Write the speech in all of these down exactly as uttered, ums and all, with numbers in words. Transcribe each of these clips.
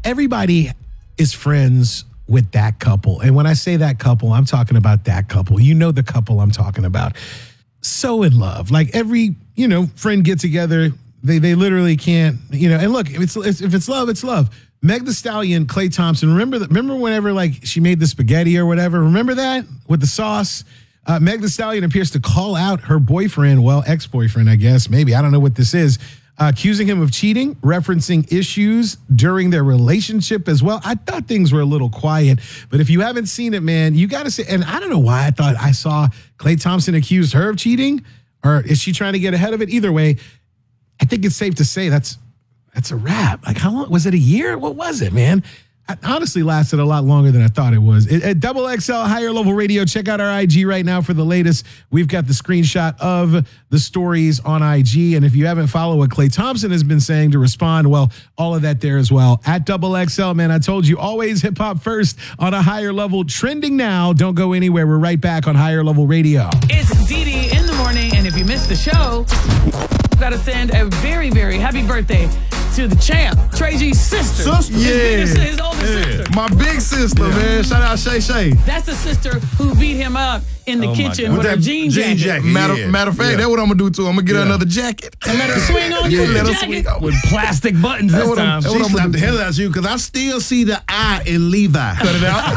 everybody is friends with that couple. And when I say that couple, I'm talking about that couple. You know the couple I'm talking about. So in love. Like every, you know, friend get together, they they literally can't, you know, and look, if it's if it's love, it's love. Meg Thee Stallion, Klay Thompson, remember that remember whenever like she made the spaghetti or whatever? Remember that with the sauce? Uh, Meg Thee Stallion appears to call out her boyfriend, well, ex-boyfriend, I guess, maybe, I don't know what this is, uh, accusing him of cheating, referencing issues during their relationship as well. I thought things were a little quiet, but if you haven't seen it, man, you got to see, and I don't know why I thought I saw Klay Thompson accused her of cheating, or is she trying to get ahead of it? Either way, I think it's safe to say that's that's a wrap. Like, how long, was it a year? What was it, man? It honestly lasted a lot longer than I thought it was. It, at Double X L Higher Level Radio, check out our I G right now for the latest. We've got the screenshot of the stories on I G. And if you haven't followed what Klay Thompson has been saying to respond, well, all of that there as well. At Double X L, man, I told you, always hip hop first on a higher level. Trending now. Don't go anywhere. We're right back on Higher Level Radio. It's D D in the morning. And if you missed the show, got to send a very, very happy birthday to the champ, Trey G's sister. Sister? His, Yeah. biggest, his older Yeah. sister. My big sister, yeah. man. Shout out Shay Shay. That's the sister who beat him up in the Oh, my kitchen God. with, With her that jean jacket. jean jacket. Matter, Yeah. matter of fact, Yeah. that's what I'm going to do too. I'm going to get her Yeah. another jacket. And let her swing on you Yeah, with let the her jacket. swing on. With plastic buttons That's this what I'm- time. that's She what I'm slapped gonna the do. hell out of you because I still see the I in Levi. Cut it out.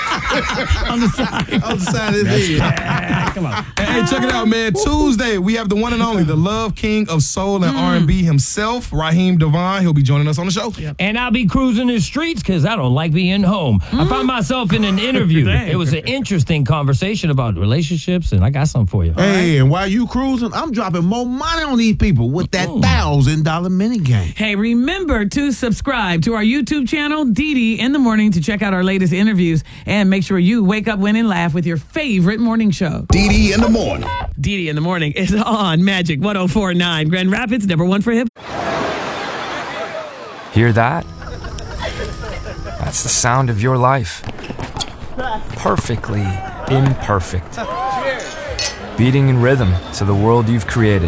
on the side. On the side of his head. Come on. Hey, hey, check it out, man. Tuesday, we have the one and only, the Love King of Soul and R and B himself, Raheem Devon. He'll be joining us on the show. And I'll be cruising the streets because I don't like being home. I found myself in an interview. It was an interesting conversation about relationships, and I got something for you. Hey, and while you cruising, I'm dropping more money on these people with that thousand dollar mini game. Hey, remember to subscribe to our YouTube channel, D D in the morning, to check out our latest interviews. And make sure you wake up, win, and laugh with your favorite morning show. D D in the morning. D D in the morning is on Magic one oh four point nine. Grand Rapids, number one for hip. Hear that? That's the sound of your life. Perfectly imperfect. Beating in rhythm to the world you've created.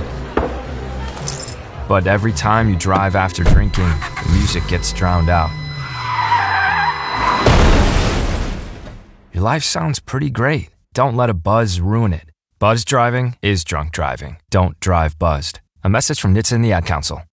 But every time you drive after drinking, the music gets drowned out. Your life sounds pretty great. Don't let a buzz ruin it. Buzz driving is drunk driving. Don't drive buzzed. A message from N H T S A and the Ad Council.